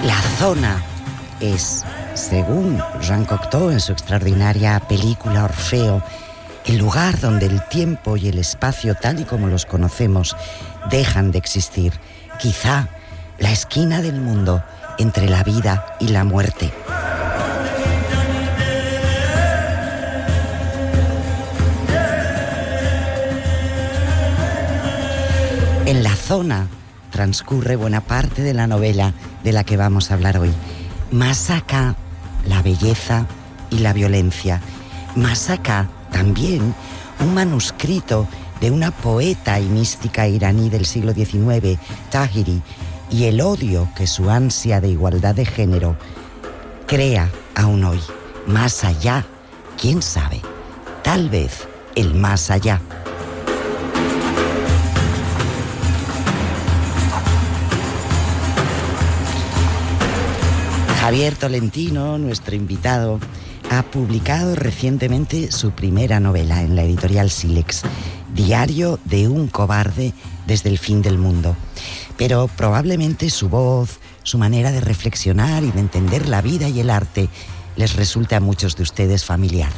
La zona es, según Jean Cocteau en su extraordinaria película Orfeo, el lugar donde el tiempo y el espacio tal y como los conocemos dejan de existir. Quizá la esquina del mundo entre la vida y la muerte. En la zona transcurre buena parte de la novela de la que vamos a hablar hoy. Más acá, la belleza y la violencia. Más acá, también, un manuscrito de una poeta y mística iraní del siglo XIX, Tahiri, y el odio que su ansia de igualdad de género crea aún hoy. Más allá, quién sabe, tal vez el más allá. Javier Tolentino, nuestro invitado, ha publicado recientemente su primera novela en la editorial Sílex, Diario de un cobarde desde el fin del mundo. Pero probablemente su voz, su manera de reflexionar y de entender la vida y el arte les resulte a muchos de ustedes familiar.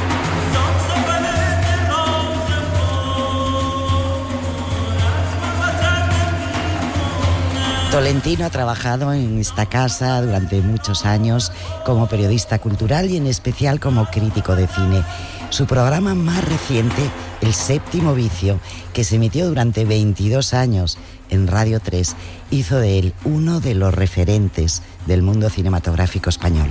Tolentino ha trabajado en esta casa durante muchos años como periodista cultural y en especial como crítico de cine. Su programa más reciente, El Séptimo Vicio, que se emitió durante 22 años en Radio 3, hizo de él uno de los referentes del mundo cinematográfico español.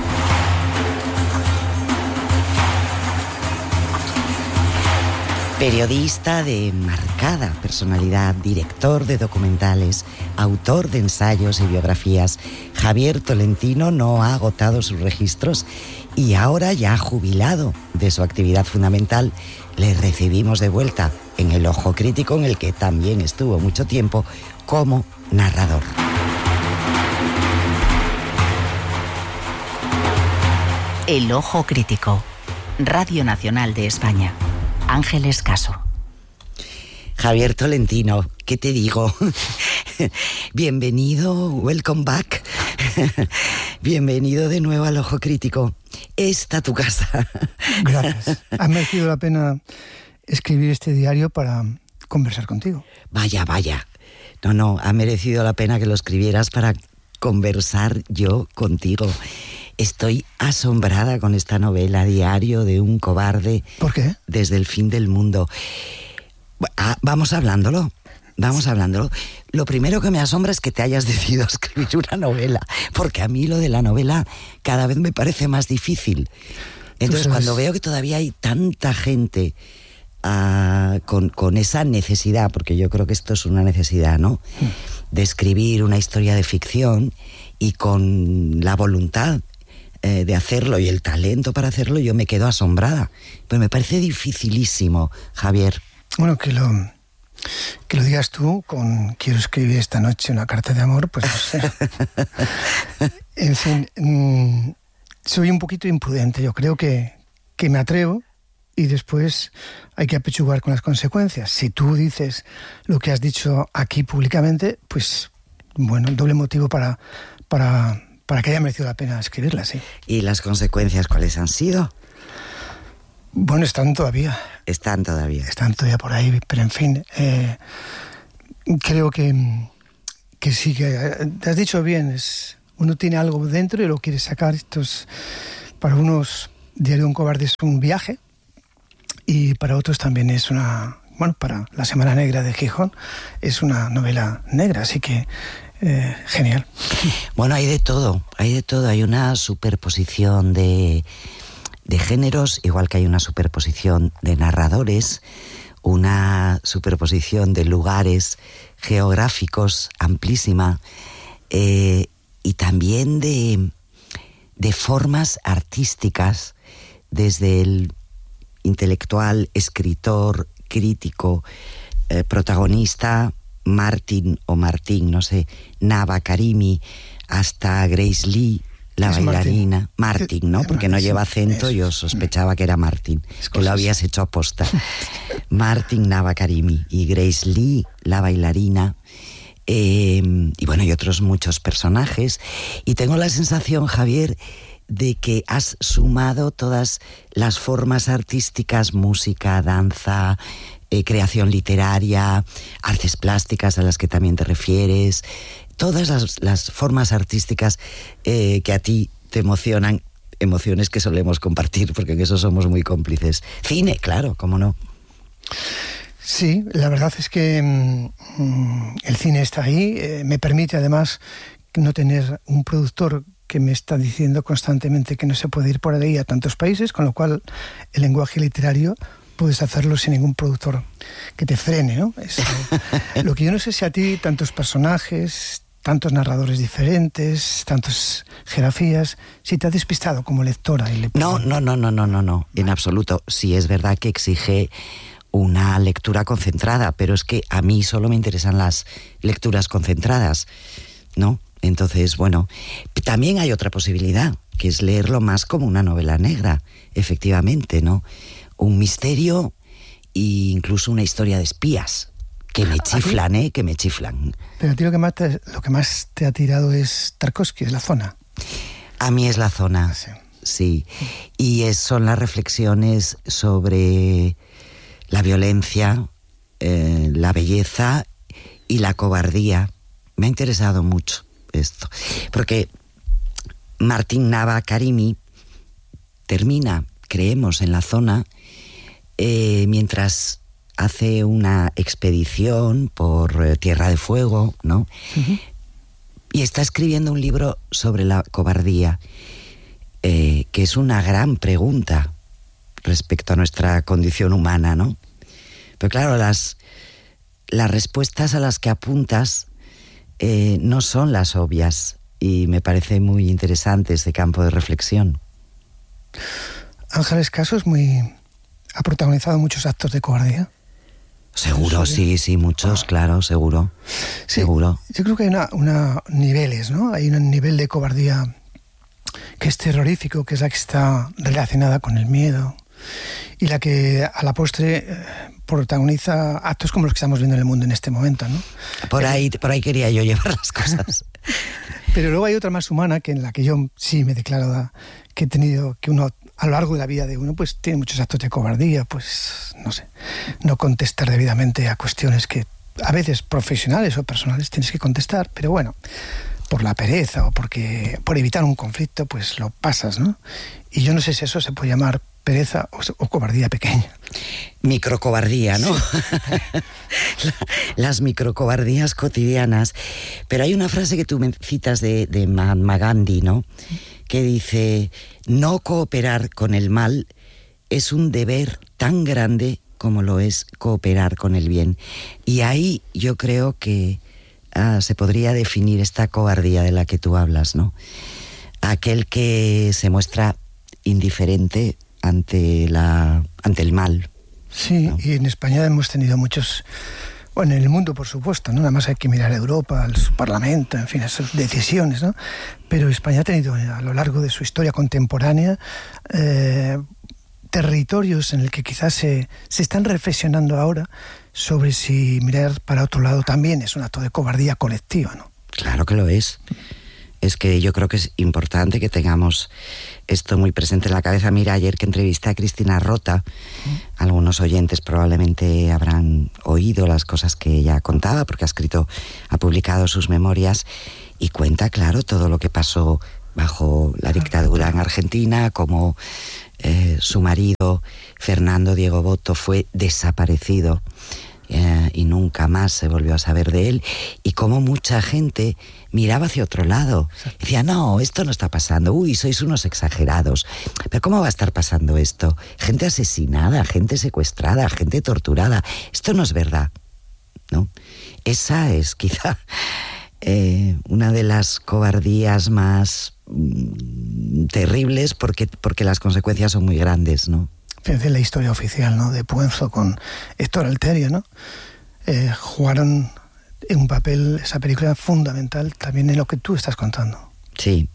Periodista de marcada personalidad, director de documentales, autor de ensayos y biografías, Javier Tolentino no ha agotado sus registros y ahora, ya jubilado de su actividad fundamental, le recibimos de vuelta en El Ojo Crítico, en el que también estuvo mucho tiempo como narrador. El Ojo Crítico, Radio Nacional de España. Ángeles Caso. Javier Tolentino, ¿qué te digo? Bienvenido, welcome back. Bienvenido de nuevo al Ojo Crítico. Esta tu casa. Gracias. Ha merecido la pena escribir este diario para conversar contigo. Vaya. No, ha merecido la pena que lo escribieras para conversar yo contigo. Estoy asombrada con esta novela, Diario de un cobarde. ¿Por qué? Desde el fin del mundo. Vamos hablándolo. Lo primero que me asombra es que te hayas decidido a escribir una novela, porque a mí lo de la novela cada vez me parece más difícil. Entonces, cuando veo que todavía hay tanta gente con esa necesidad, porque yo creo que esto es una necesidad, ¿no? De escribir una historia de ficción y con la voluntad de hacerlo y el talento para hacerlo, yo me quedo asombrada. Pues me parece dificilísimo, Javier. Bueno, que lo digas tú con quiero escribir esta noche una carta de amor, pues no sé. En fin, soy un poquito imprudente. Yo creo que me atrevo y después hay que apechugar con las consecuencias. Si tú dices lo que has dicho aquí públicamente, pues bueno, doble motivo para que haya merecido la pena escribirla, sí. ¿Y las consecuencias cuáles han sido? Bueno, están todavía. Están todavía por ahí, pero en fin, creo que sí, que te has dicho bien, uno tiene algo dentro y lo quiere sacar. Para unos, Diario de un cobarde es un viaje y para otros también es para La Semana Negra de Gijón es una novela negra, así que genial. Bueno, hay de todo, hay una superposición de géneros, igual que hay una superposición de narradores, una superposición de lugares geográficos amplísima, y también de formas artísticas, desde el intelectual, escritor, crítico, protagonista, Martin, no sé, Nava Karimi, hasta Grace Lee, la bailarina. Martin, ¿no? Porque no lleva acento, yo sospechaba que era Martin, que lo habías hecho aposta. Martin Nava Karimi y Grace Lee, la bailarina, y bueno, y otros muchos personajes. Y tengo la sensación, Javier, de que has sumado todas las formas artísticas, música, danza, creación literaria, artes plásticas a las que también te refieres, todas las formas artísticas que a ti te emocionan, emociones que solemos compartir, porque en eso somos muy cómplices. Cine, claro, cómo no. Sí, la verdad es que el cine está ahí, me permite además no tener un productor que me está diciendo constantemente que no se puede ir por ahí a tantos países, con lo cual el lenguaje literario puedes hacerlo sin ningún productor que te frene, ¿no? Lo que yo no sé si a ti tantos personajes, tantos narradores diferentes, tantas geografías, si te ha despistado como lectora. No, en absoluto. Sí, es verdad que exige una lectura concentrada, pero es que a mí solo me interesan las lecturas concentradas, ¿no? Entonces, bueno, también hay otra posibilidad, que es leerlo más como una novela negra, efectivamente, ¿no? Un misterio e incluso una historia de espías, que me chiflan, que me chiflan. Pero a ti lo que más te ha tirado es Tarkovsky, es La Zona. A mí es La Zona, sí. Y son las reflexiones sobre la violencia, la belleza y la cobardía. Me ha interesado mucho esto, porque Martín Nava Karimi termina, creemos, en La Zona, mientras hace una expedición por Tierra de Fuego, ¿no? Uh-huh. Y está escribiendo un libro sobre la cobardía, que es una gran pregunta respecto a nuestra condición humana, ¿no? Pero claro, las respuestas a las que apuntas no son las obvias, y me parece muy interesante ese campo de reflexión. Ángeles Caso ha protagonizado muchos actos de cobardía. Seguro, sí, muchos, claro, seguro. Sí, seguro. Yo creo que hay niveles, ¿no? Hay un nivel de cobardía que es terrorífico, que es la que está relacionada con el miedo, y la que a la postre protagoniza actos como los que estamos viendo en el mundo en este momento, ¿no? Por ahí quería yo llevar las cosas. Pero luego hay otra más humana, que en la que yo sí me declaro que he tenido, que uno a lo largo de la vida de uno pues tiene muchos actos de cobardía, pues no sé, no contestar debidamente a cuestiones que a veces profesionales o personales tienes que contestar, pero bueno, por la pereza o por evitar un conflicto, pues lo pasas, ¿no? Y yo no sé si eso se puede llamar pereza o cobardía pequeña. Microcobardía, ¿no? Sí. Las microcobardías cotidianas. Pero hay una frase que tú me citas de Mahatma Gandhi, ¿no? Que dice: no cooperar con el mal es un deber tan grande como lo es cooperar con el bien. Y ahí yo creo que se podría definir esta cobardía de la que tú hablas, ¿no? Aquel que se muestra indiferente ante el mal. Sí, ¿no? Y en España hemos tenido muchos, bueno, en el mundo por supuesto, ¿no? Nada más hay que mirar a Europa, al Parlamento, en fin, a sus decisiones, ¿no? Pero España ha tenido a lo largo de su historia contemporánea territorios en el que quizás se están reflexionando ahora sobre si mirar para otro lado también es un acto de cobardía colectiva, ¿no? Claro que lo es. Es que yo creo que es importante que tengamos esto muy presente en la cabeza. Mira, ayer que entrevisté a Cristina Rota, algunos oyentes probablemente habrán oído las cosas que ella contaba, porque ha publicado sus memorias, y cuenta, claro, todo lo que pasó bajo la dictadura en Argentina, como su marido, Fernando Diego Botto, fue desaparecido y nunca más se volvió a saber de él, y cómo mucha gente miraba hacia otro lado. Decía, no, esto no está pasando, uy, sois unos exagerados, pero ¿cómo va a estar pasando esto? Gente asesinada, gente secuestrada, gente torturada, esto no es verdad, ¿no? Esa es quizá una de las cobardías más terribles, porque las consecuencias son muy grandes, ¿no? Fíjense la historia oficial, ¿no? De Puenzo con Héctor Alterio, ¿no? Jugaron un papel, esa película, fundamental también en lo que tú estás contando. Sí.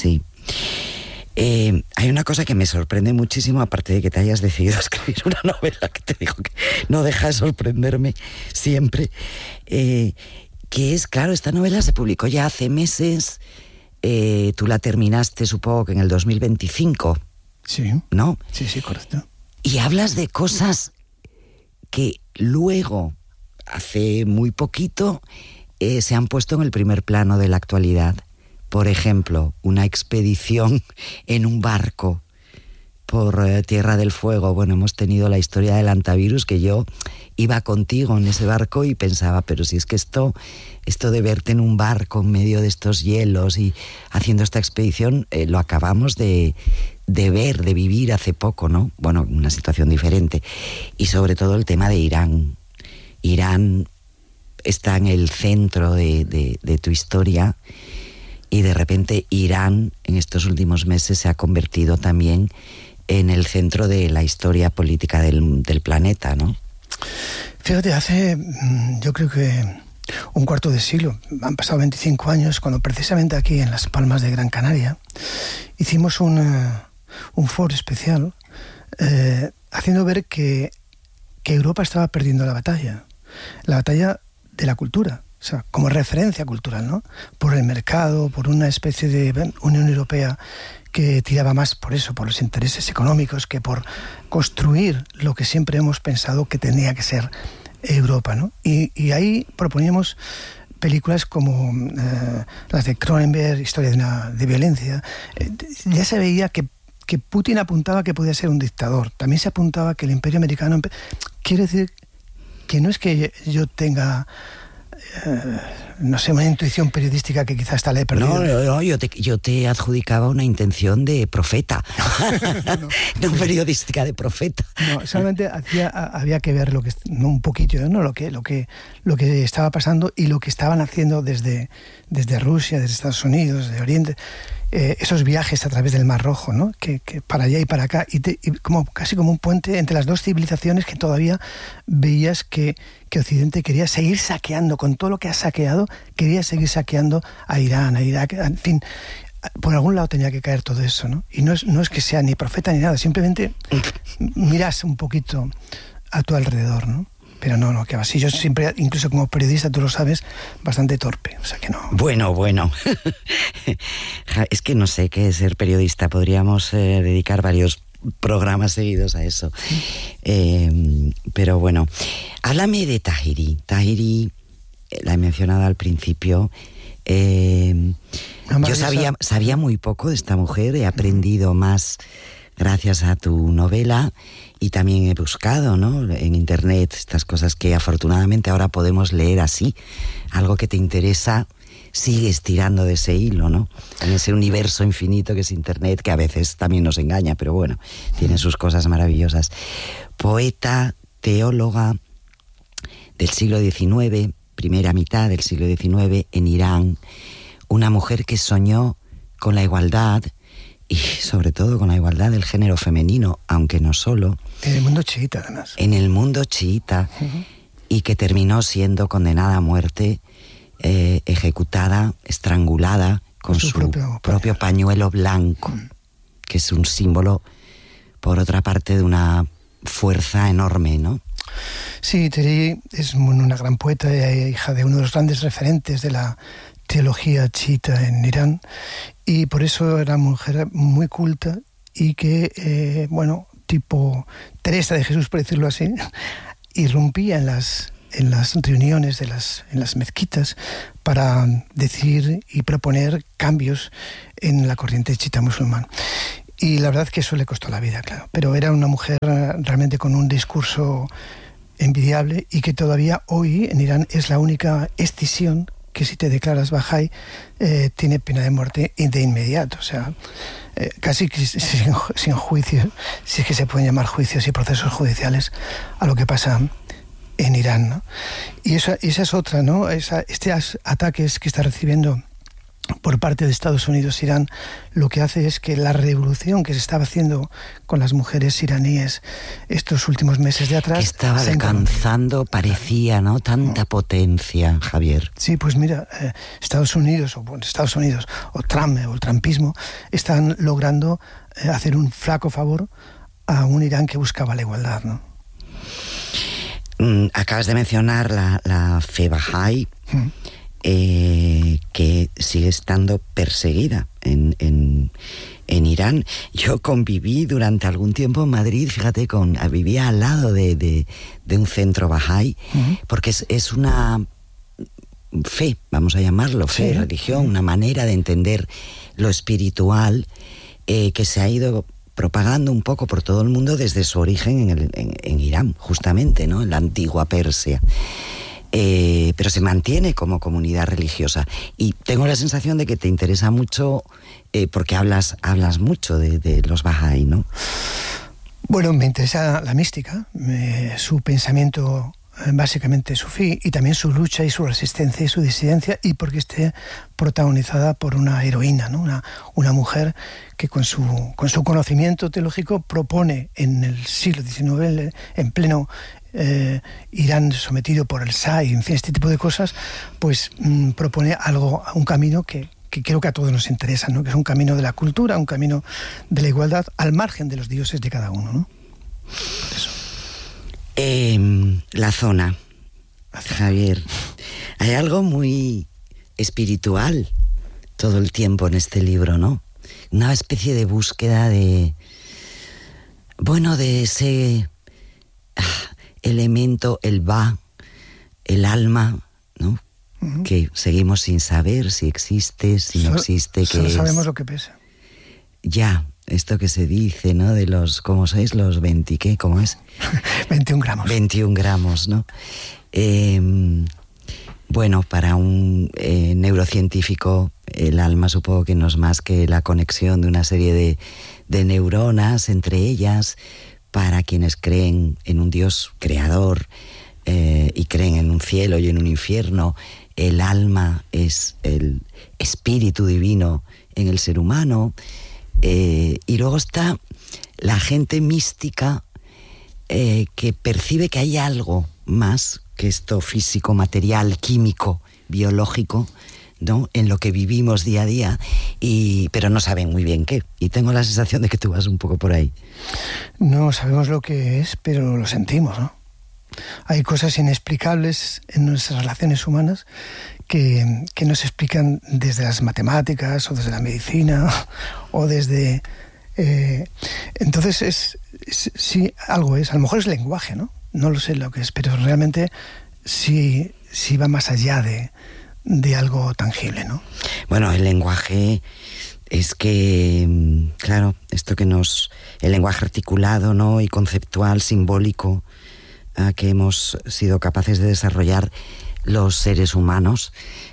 Hay una cosa que me sorprende muchísimo, aparte de que te hayas decidido escribir una novela, que te digo que no deja de sorprenderme siempre, que es, claro, esta novela se publicó ya hace meses, tú la terminaste supongo que en el 2025. Sí. ¿No? Sí, correcto. Y hablas de cosas que luego, hace muy poquito, se han puesto en el primer plano de la actualidad. Por ejemplo, una expedición en un barco por Tierra del Fuego. Bueno, hemos tenido la historia del Antivirus, que yo iba contigo en ese barco y pensaba, pero si es que esto de verte en un barco en medio de estos hielos y haciendo esta expedición, lo acabamos de ver, de vivir hace poco, ¿no? Bueno, una situación diferente. Y sobre todo el tema de Irán. Irán está en el centro de tu historia, y de repente Irán en estos últimos meses se ha convertido también en el centro de la historia política del planeta, ¿no? Fíjate, hace yo creo que un cuarto de siglo, han pasado 25 años, cuando precisamente aquí en Las Palmas de Gran Canaria hicimos un foro especial haciendo ver que Europa estaba perdiendo la batalla de la cultura, o sea, como referencia cultural, ¿no? Por el mercado, por una especie de Unión Europea que tiraba más por eso, por los intereses económicos, que por construir lo que siempre hemos pensado que tenía que ser Europa, ¿no? Y ahí proponíamos películas como las de Cronenberg, Historia de violencia. Ya se veía que Putin apuntaba que podía ser un dictador. También se apuntaba que el Imperio Americano... Quiero decir que no es que yo tenga... no sé, una intuición periodística que quizás está la he perdido. No, yo te adjudicaba una intención de profeta. No periodística, de profeta. No, solamente había que ver un poquillo, ¿no? Lo que estaba pasando y lo que estaban haciendo desde Rusia, desde Estados Unidos, de Oriente, esos viajes a través del Mar Rojo, ¿no? Que para allá y para acá, y casi como un puente entre las dos civilizaciones, que todavía veías que Occidente quería seguir saqueando, con todo lo que ha saqueado, quería seguir saqueando a Irán, a Irak, en fin, por algún lado tenía que caer todo eso, ¿no? Y no es que sea ni profeta ni nada, simplemente miras un poquito a tu alrededor, ¿no? Pero no, que va así. Yo siempre, incluso como periodista, tú lo sabes, bastante torpe, o sea que no. Bueno. Es que no sé qué es ser periodista. Podríamos dedicar varios programas seguidos a eso. Pero bueno, háblame de Tahiri. Tahiri, la he mencionado al principio. Yo sabía muy poco de esta mujer, he aprendido más gracias a tu novela. Y también he buscado, ¿no?, en internet estas cosas que afortunadamente ahora podemos leer así. Algo que te interesa, sigues tirando de ese hilo, ¿no? En ese universo infinito que es internet, que a veces también nos engaña, pero bueno, tiene sus cosas maravillosas. Poeta, teóloga del siglo XIX, primera mitad del siglo XIX, en Irán. Una mujer que soñó con la igualdad, y sobre todo con la igualdad del género femenino, aunque no solo. En el mundo chiita, además. En el mundo chiita, y que terminó siendo condenada a muerte, ejecutada, estrangulada, con su propio pañuelo blanco, que es un símbolo, por otra parte, de una fuerza enorme, ¿no? Sí, Tahiri es una gran poeta, hija de uno de los grandes referentes de la teología chiita en Irán, y por eso era una mujer muy culta y que, tipo Teresa de Jesús, por decirlo así, irrumpía en las reuniones en las mezquitas para decir y proponer cambios en la corriente chiita musulmán. Y la verdad es que eso le costó la vida, claro, pero era una mujer realmente con un discurso envidiable, y que todavía hoy en Irán es la única escisión que, si te declaras Bahá'í, tiene pena de muerte de inmediato, o sea, casi sin juicio, si es que se pueden llamar juicios y procesos judiciales, a lo que pasa en Irán, ¿no? Y esa es otra, ¿no? Estos ataques que está recibiendo por parte de Estados Unidos, Irán, lo que hace es que la revolución que se estaba haciendo con las mujeres iraníes estos últimos meses de atrás... Que estaba alcanzando, parecía, ¿no?, tanta potencia, Javier. Sí, pues mira, Estados Unidos, o Trump, o el trumpismo, están logrando hacer un flaco favor a un Irán que buscaba la igualdad, ¿no? Acabas de mencionar la fe Bahá'í, que sigue estando perseguida en Irán. Yo conviví durante algún tiempo en Madrid, fíjate, vivía al lado de un centro Bahá'í, porque es una fe, vamos a llamarlo, fe, religión, una manera de entender lo espiritual que se ha ido propagando un poco por todo el mundo desde su origen en Irán, justamente, ¿no? En la antigua Persia. Pero se mantiene como comunidad religiosa. Y tengo la sensación de que te interesa mucho, porque hablas mucho de los Bahá'í, ¿no? Bueno, me interesa la mística, su pensamiento básicamente sufí, y también su lucha y su resistencia y su disidencia, y porque esté protagonizada por una heroína, ¿no? Una mujer que con su conocimiento teológico propone en el siglo XIX, en pleno Irán sometido por el Shah, y en fin, este tipo de cosas, pues propone un camino que creo que a todos nos interesa, ¿no? Que es un camino de la cultura, un camino de la igualdad, al margen de los dioses de cada uno, ¿no? Por eso. La zona, Javier. Hay algo muy espiritual todo el tiempo en este libro, ¿no? Una especie de búsqueda de ese elemento, el el alma, ¿no? Que seguimos sin saber si existe, si no existe. Solo sabemos lo que pesa. Ya. Esto que se dice, ¿no? De los, ¿cómo sois? Los 20, ¿qué? ¿Cómo es? 21 gramos. 21 gramos, ¿no? Bueno, para un neurocientífico, el alma supongo que no es más que la conexión de una serie de neuronas entre ellas. Para quienes creen en un Dios creador y creen en un cielo y en un infierno, el alma es el espíritu divino en el ser humano. Y luego está la gente mística que percibe que hay algo más que esto físico, material, químico, biológico, ¿no? En lo que vivimos día a día, pero no saben muy bien qué. Y tengo la sensación de que tú vas un poco por ahí. No sabemos lo que es, pero lo sentimos, ¿no? Hay cosas inexplicables en nuestras relaciones humanas que no se explican desde las matemáticas o desde la medicina o desde... entonces sí, algo es. A lo mejor es lenguaje, ¿no? No lo sé lo que es, pero realmente sí va más allá de algo tangible, ¿no? Bueno, el lenguaje es que, claro, esto que el lenguaje articulado, ¿no? Y conceptual, simbólico, que hemos sido capaces de desarrollar los seres humanos,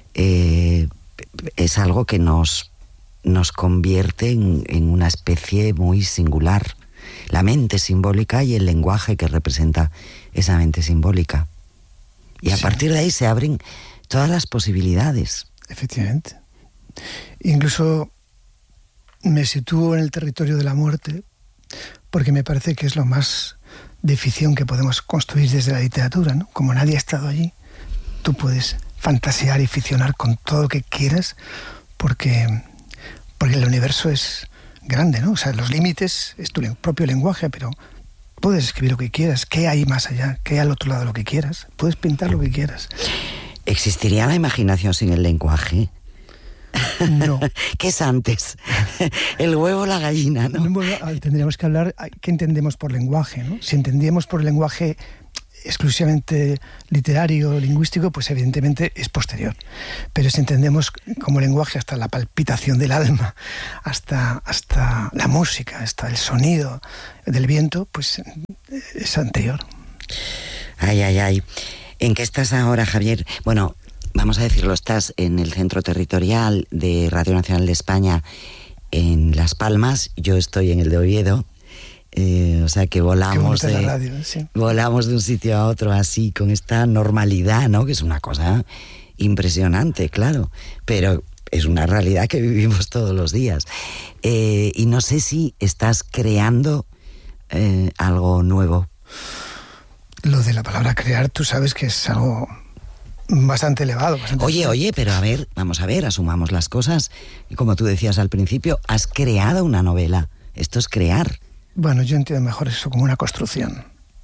es algo que nos convierte en una especie muy singular. La mente simbólica y el lenguaje que representa esa mente simbólica. Y a partir de ahí se abren todas las posibilidades. Efectivamente. Incluso me sitúo en el territorio de la muerte, porque me parece que es lo más de ficción que podemos construir desde la literatura, ¿no? Como nadie ha estado allí, tú puedes fantasear y ficcionar con todo lo que quieras, porque el universo es grande, ¿no? O sea, los límites es tu propio lenguaje, pero puedes escribir lo que quieras. ¿Qué hay más allá? ¿Qué hay al otro lado de lo que quieras? Puedes pintar lo que quieras. ¿Existiría la imaginación sin el lenguaje? No. ¿Qué es antes? El huevo o la gallina, ¿no? Tendríamos que hablar qué entendemos por lenguaje, ¿no? Si entendíamos por lenguaje exclusivamente literario, lingüístico, pues evidentemente es posterior. Pero si entendemos como lenguaje hasta la palpitación del alma, hasta la música, hasta el sonido del viento, pues es anterior. Ay. ¿En qué estás ahora, Javier? Bueno, vamos a decirlo, estás en el centro territorial de Radio Nacional de España en Las Palmas, yo estoy en el de Oviedo. O sea que volamos volamos de un sitio a otro así, con esta normalidad, ¿no? Que es una cosa impresionante, claro, pero es una realidad que vivimos todos los días. Y no sé si estás creando algo nuevo. Lo de la palabra crear, tú sabes que es algo bastante elevado. Oye, pero a ver, vamos a ver, asumamos las cosas. Como tú decías al principio, has creado una novela. Esto es crear. Bueno, yo entiendo mejor eso como una construcción.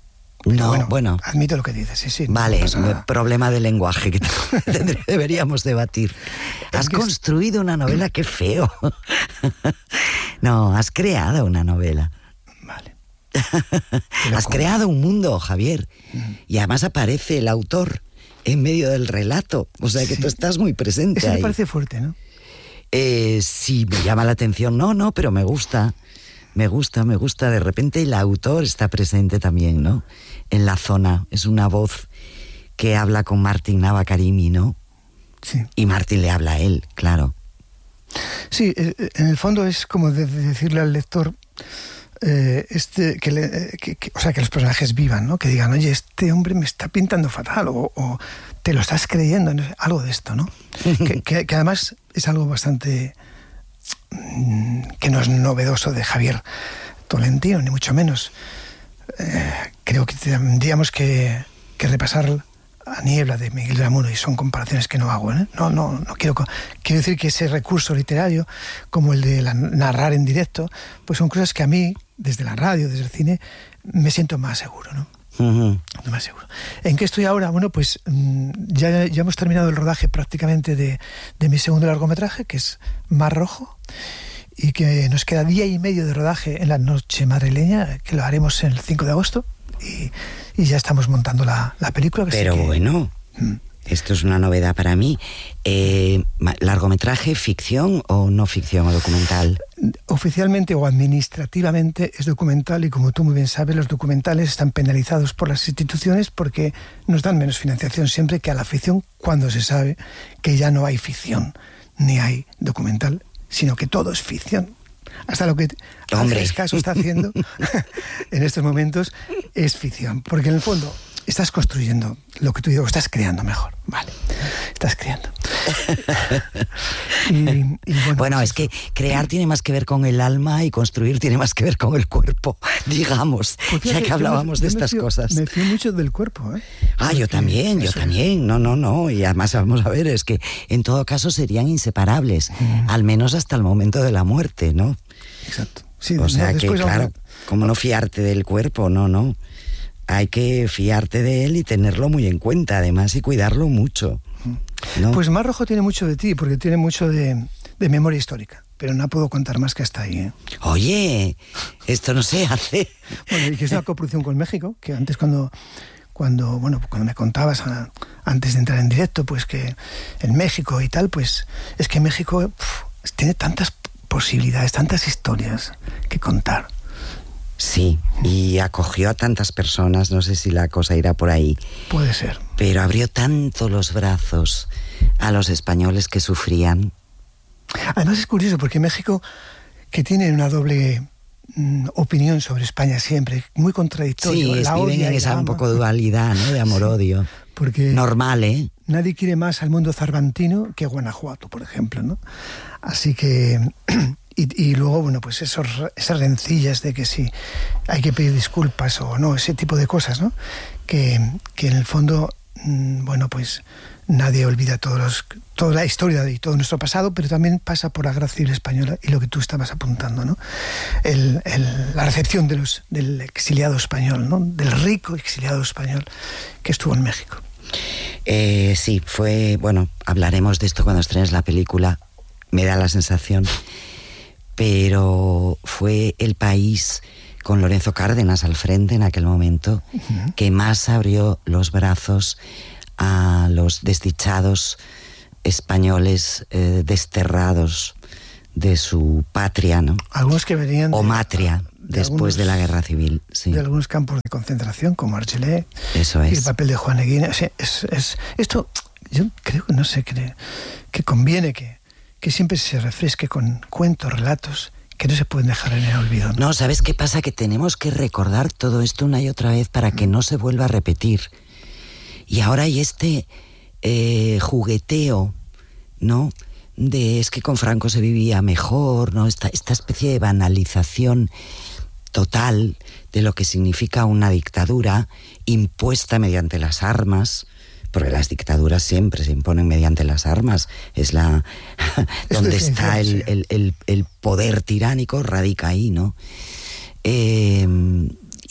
No, bueno. Admito lo que dices, sí. Vale, problema de lenguaje que deberíamos debatir. Has construido una novela, qué feo. No, has creado una novela. Vale. Has creado un mundo, Javier. Y además aparece el autor en medio del relato. O sea que tú estás muy presente. Eso ahí. me parece fuerte, ¿no? Sí, me llama la atención. No, pero me gusta. Me gusta. De repente el autor está presente también, ¿no? En la zona. Es una voz que habla con Martin Navakarimi, ¿no? Sí. Y Martin le habla a él, claro. Sí, en el fondo es como decirle al lector o sea, que los personajes vivan, ¿no? Que digan, oye, este hombre me está pintando fatal, o te lo estás creyendo, ¿no? Algo de esto, ¿no? que además es algo bastante que no es novedoso de Javier Tolentino, ni mucho menos. Creo que tendríamos que repasar a Niebla de Miguel de Unamuno, y son comparaciones que no hago, ¿eh? No quiero decir que ese recurso literario, como el de narrar en directo, pues son cosas que a mí, desde la radio, desde el cine, me siento más seguro, ¿no? Uh-huh. Más seguro. ¿En qué estoy ahora? Bueno, pues ya hemos terminado el rodaje prácticamente de mi segundo largometraje, que es Mar Rojo, y que nos queda día y medio de rodaje en la noche madrileña, que lo haremos el 5 de agosto, y ya estamos montando la película. Pero bueno, esto es una novedad para mí. ¿Largometraje, ficción o no ficción o documental? Oficialmente o administrativamente es documental, y como tú muy bien sabes, los documentales están penalizados por las instituciones porque nos dan menos financiación siempre que a la ficción, cuando se sabe que ya no hay ficción ni hay documental, sino que todo es ficción. Hasta lo que Ángeles Caso está haciendo en estos momentos es ficción, porque en el fondo estás construyendo lo que tú dices, estás creando, vale, estás creando. y bueno, pues es que crear tiene más que ver con el alma y construir tiene más que ver con el cuerpo, digamos, pues ya que hablábamos de estas cosas. Me fío mucho del cuerpo, ¿eh? Yo también. No, y además vamos a ver, es que en todo caso serían inseparables, al menos hasta el momento de la muerte, ¿no? Exacto. Sí, o sea que, claro, ¿cómo no fiarte del cuerpo? No. Hay que fiarte de él y tenerlo muy en cuenta, además, y cuidarlo mucho, ¿no? Pues Mar Rojo tiene mucho de ti, porque tiene mucho de memoria histórica, pero no puedo contar más que hasta ahí, ¿eh? Oye, esto no se hace. Bueno, y que es una coproducción con México, que antes cuando me contabas antes de entrar en directo, pues que en México y tal, pues es que México tiene tantas posibilidades, tantas historias que contar. Sí, y acogió a tantas personas, no sé si la cosa irá por ahí. Puede ser. Pero abrió tanto los brazos a los españoles que sufrían. Además es curioso, porque México, que tiene una doble opinión sobre España siempre, muy contradictoria. Sí, viven en esa un poco dualidad, ¿no? De amor-odio. Porque normal, ¿eh? Nadie quiere más al mundo cervantino que Guanajuato, por ejemplo, ¿no? Así que... Y luego, bueno, pues esas rencillas de que si hay que pedir disculpas o no, ese tipo de cosas, ¿no? Que en el fondo, bueno, pues nadie olvida toda la historia y todo nuestro pasado, pero también pasa por la Guerra Civil Española y lo que tú estabas apuntando, ¿no? La recepción del exiliado español, ¿no? Del rico exiliado español que estuvo en México. Sí, bueno, hablaremos de esto cuando estrenes la película, me da la sensación... Pero fue el país, con Lorenzo Cárdenas al frente en aquel momento, que más abrió los brazos a los desdichados españoles desterrados de su patria, ¿no? Algunos que venían... O matria, después de la Guerra Civil, sí. De algunos campos de concentración, como Argelès. Eso es. Y el papel de Juan Eguina. O sea, esto, yo creo que, no sé, que conviene que siempre se refresque con cuentos, relatos que no se pueden dejar en el olvido, ¿no? No, ¿sabes qué pasa? Que tenemos que recordar todo esto una y otra vez para que no se vuelva a repetir. Y ahora hay este jugueteo, ¿no? Es que con Franco se vivía mejor, ¿no? Esta especie de banalización total de lo que significa una dictadura impuesta mediante las armas, porque las dictaduras siempre se imponen mediante las armas, es donde está el poder tiránico, radica ahí, ¿no? Y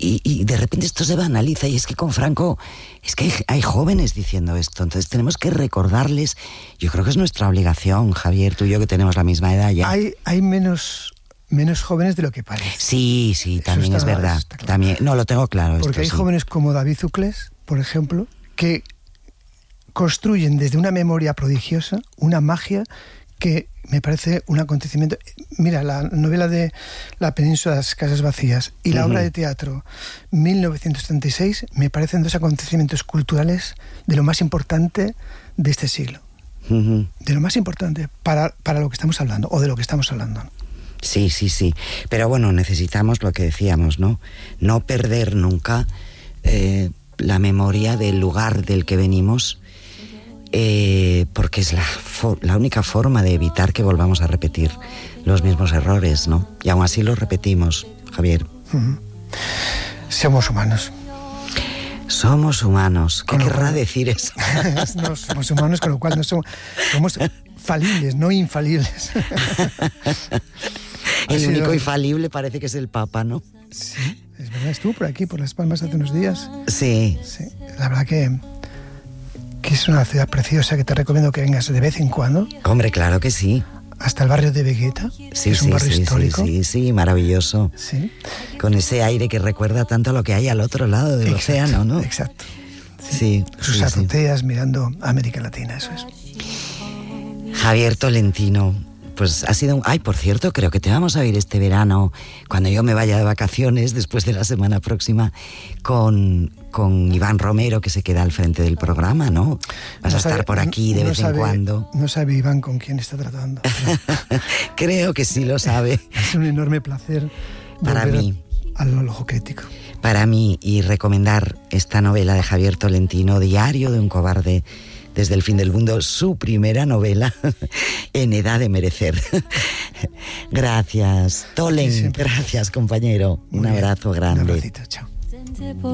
Y de repente esto se banaliza, y es que con Franco, es que hay jóvenes diciendo esto, entonces tenemos que recordarles. Yo creo que es nuestra obligación, Javier, tú y yo, que tenemos la misma edad ya. Hay menos jóvenes de lo que parece. Sí, también es verdad. Claro. También, no, lo tengo claro. Porque hay jóvenes como David Zuclés, por ejemplo, que construyen desde una memoria prodigiosa una magia que me parece un acontecimiento. Mira, la novela de La península de las casas vacías y la obra de teatro 1936 me parecen dos acontecimientos culturales de lo más importante de este siglo. De lo más importante para lo que estamos hablando, o de lo que estamos hablando, ¿no? Sí. Pero bueno, necesitamos lo que decíamos, ¿no? No perder nunca la memoria del lugar del que venimos, porque es la única forma de evitar que volvamos a repetir los mismos errores, ¿no? Y aún así los repetimos, Javier. Somos humanos. Somos humanos. ¿Qué querrá decir eso? No, somos humanos, con lo cual no somos falibles, no infalibles. El único infalible parece que es el Papa, ¿no? Sí, es verdad. Estuvo por aquí, por Las Palmas, hace unos días. Sí. La verdad que es una ciudad preciosa, que te recomiendo que vengas de vez en cuando. Hombre, claro que sí. Hasta el barrio de Vegueta, que es un barrio histórico. Sí, maravilloso. Sí. Con ese aire que recuerda tanto a lo que hay al otro lado del océano, ¿no? Exacto. Sí. Sus azoteas mirando América Latina, eso es. Javier Tolentino, pues ha sido Ay, por cierto, creo que te vamos a ir este verano, cuando yo me vaya de vacaciones, después de la semana próxima, con Iván Romero, que se queda al frente del programa, ¿no? Vas a estar por aquí de vez en cuando. No sabe Iván con quién está tratando. Creo que sí lo sabe. Es un enorme placer para mí. Al Ojo Crítico. Para mí, y recomendar esta novela de Javier Tolentino, Diario de un cobarde desde el fin del mundo, su primera novela, En edad de merecer. Gracias, Tolen. Gracias, compañero. Un abrazo grande. Un abracito, chao.